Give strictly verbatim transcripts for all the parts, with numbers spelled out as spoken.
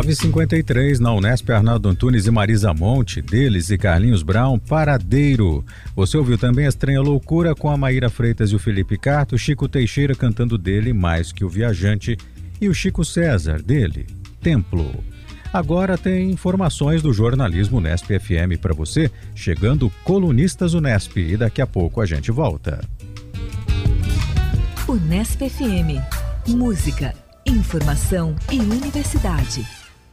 nove e cinquenta e três na Unesp, Arnaldo Antunes e Marisa Monte, deles e Carlinhos Brown, Paradeiro. Você ouviu também a Estranha Loucura com a Maíra Freitas e o Felipe Carto, Chico Teixeira cantando dele Mais Que o Viajante e o Chico César, dele, Templo. Agora tem informações do jornalismo Unesp F M para você, chegando Colunistas Unesp, e daqui a pouco a gente volta. Unesp F M. Música, informação e universidade.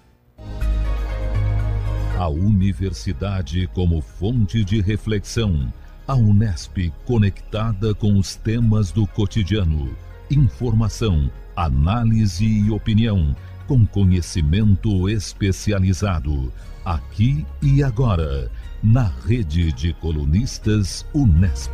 A universidade como fonte de reflexão. A Unesp conectada com os temas do cotidiano. Informação, análise e opinião, com conhecimento especializado. Aqui e agora, na rede de colunistas Unesp.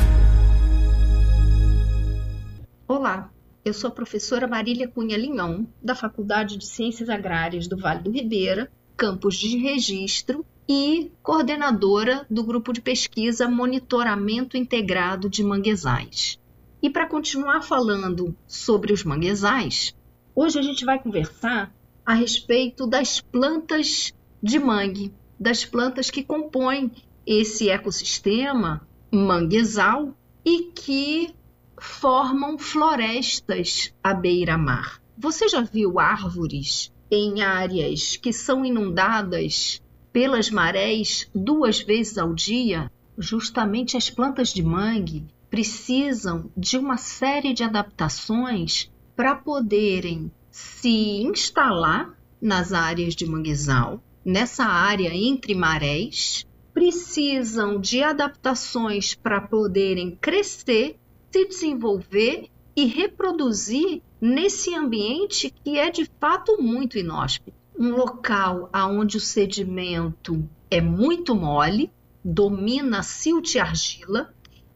Olá, eu sou a professora Marília Cunha Linhon, da Faculdade de Ciências Agrárias do Vale do Ribeira, campus de Registro, e coordenadora do grupo de pesquisa Monitoramento Integrado de Manguezais. E para continuar falando sobre os manguezais, hoje a gente vai conversar a respeito das plantas de mangue, das plantas que compõem esse ecossistema manguezal e que formam florestas à beira-mar. Você já viu árvores em áreas que são inundadas pelas marés duas vezes ao dia? Justamente as plantas de mangue precisam de uma série de adaptações para poderem se instalar nas áreas de manguezal, nessa área entre marés, precisam de adaptações para poderem crescer, se desenvolver e reproduzir nesse ambiente que é de fato muito inóspito. Um local onde o sedimento é muito mole, domina silt e argila.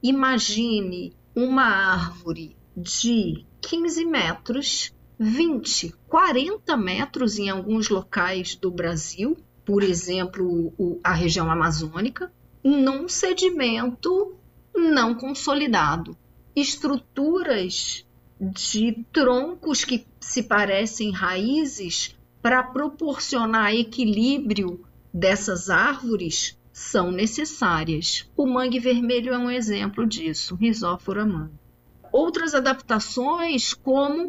Imagine uma árvore de quinze metros, vinte, quarenta metros em alguns locais do Brasil, por exemplo, a região amazônica, num sedimento não consolidado. Estruturas de troncos que se parecem raízes para proporcionar equilíbrio dessas árvores são necessárias. O mangue vermelho é um exemplo disso, Rhizophyra mangue. Outras adaptações, como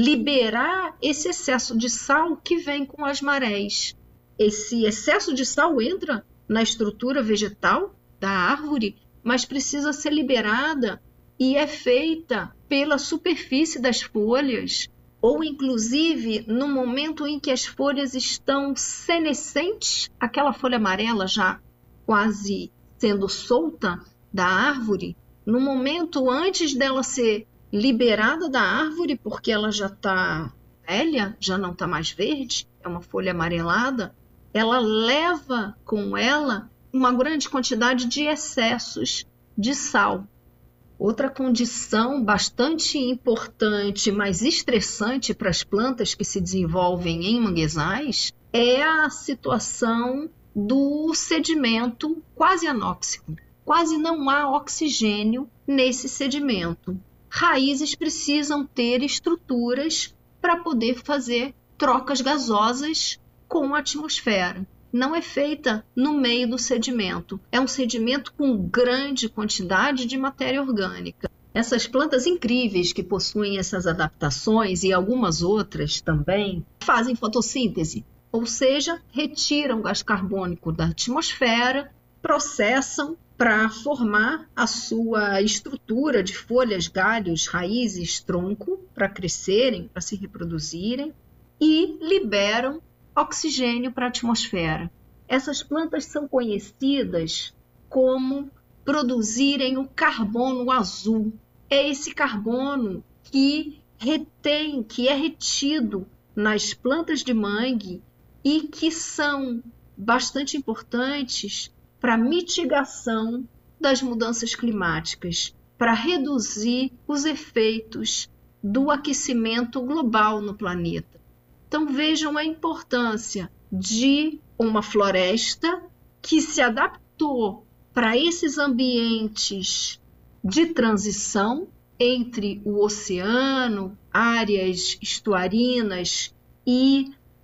liberar esse excesso de sal que vem com as marés. Esse excesso de sal entra na estrutura vegetal da árvore, mas precisa ser liberada e é feita pela superfície das folhas, ou inclusive no momento em que as folhas estão senescentes, aquela folha amarela já quase sendo solta da árvore, no momento antes dela ser liberada da árvore, porque ela já está velha, já não está mais verde, é uma folha amarelada, ela leva com ela uma grande quantidade de excessos de sal. Outra condição bastante importante, mas estressante para as plantas que se desenvolvem em manguezais é a situação do sedimento quase anóxico. Quase não há oxigênio nesse sedimento. Raízes precisam ter estruturas para poder fazer trocas gasosas com a atmosfera. Não é feita no meio do sedimento. É um sedimento com grande quantidade de matéria orgânica. Essas plantas incríveis que possuem essas adaptações e algumas outras também fazem fotossíntese, ou seja, retiram gás carbônico da atmosfera, processam para formar a sua estrutura de folhas, galhos, raízes, tronco, para crescerem, para se reproduzirem, e liberam oxigênio para a atmosfera. Essas plantas são conhecidas como produzirem o carbono azul. É esse carbono que retém, que é retido nas plantas de mangue e que são bastante importantes para a mitigação das mudanças climáticas, para reduzir os efeitos do aquecimento global no planeta. Então vejam a importância de uma floresta que se adaptou para esses ambientes de transição entre o oceano, áreas estuarinas e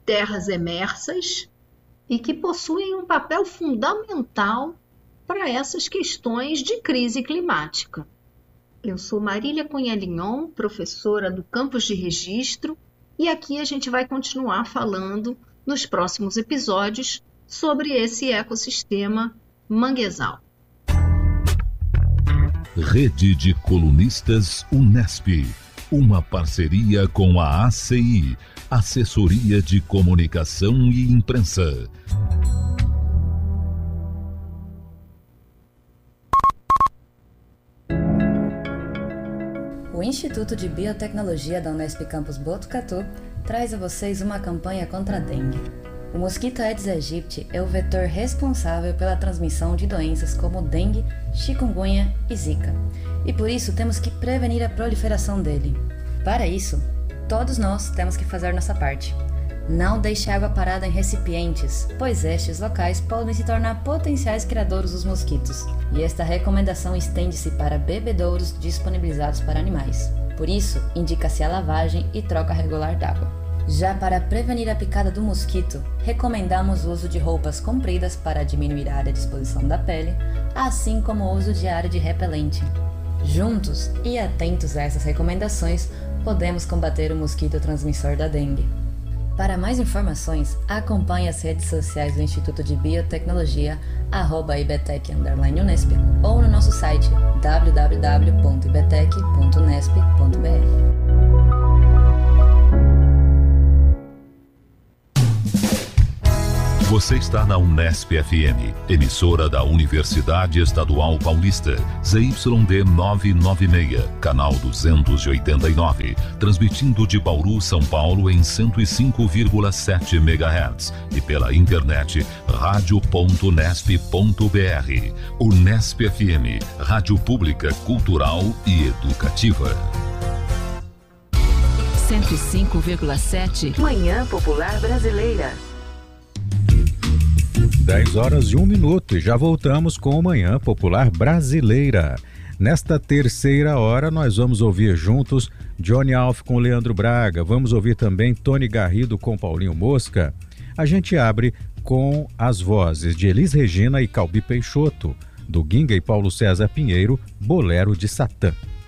terras emersas e que possuem um papel fundamental para essas questões de crise climática. Eu sou Marília Cunha Lignon, professora do Campus de Registro, e aqui a gente vai continuar falando nos próximos episódios sobre esse ecossistema manguezal. Rede de Colunistas Unesp, uma parceria com a A C I, Assessoria de Comunicação e Imprensa. O Instituto de Biotecnologia da Unesp Campus Botucatu traz a vocês uma campanha contra a dengue. O mosquito Aedes aegypti é o vetor responsável pela transmissão de doenças como dengue, chikungunya e zika, e por isso temos que prevenir a proliferação dele. Para isso, todos nós temos que fazer nossa parte. Não deixe água parada em recipientes, pois estes locais podem se tornar potenciais criadouros dos mosquitos, e esta recomendação estende-se para bebedouros disponibilizados para animais. Por isso, indica-se a lavagem e troca regular d'água. Já para prevenir a picada do mosquito, recomendamos o uso de roupas compridas para diminuir a área de exposição da pele, assim como o uso diário de repelente. Juntos e atentos a essas recomendações, podemos combater o mosquito transmissor da dengue. Para mais informações, acompanhe as redes sociais do Instituto de Biotecnologia, arroba ibtec underline Unesp, ou no nosso site w w w ponto ibtec ponto unesp ponto b r. Você está na Unesp F M, emissora da Universidade Estadual Paulista, Z Y D novecentos e noventa e seis, canal duzentos e oitenta e nove, transmitindo de Bauru, São Paulo em cento e cinco vírgula sete megahertz e pela internet rádio ponto unesp ponto b r. Unesp F M, rádio pública, cultural e educativa. cento e cinco vírgula sete Manhã Popular Brasileira. dez horas e um minuto e já voltamos com o Manhã Popular Brasileira. Nesta terceira hora nós vamos ouvir juntos Johnny Alf com Leandro Braga, vamos ouvir também Tony Garrido com Paulinho Mosca. A gente abre com as vozes de Elis Regina e Calbi Peixoto, do Ginga e Paulo César Pinheiro, Bolero de Satã.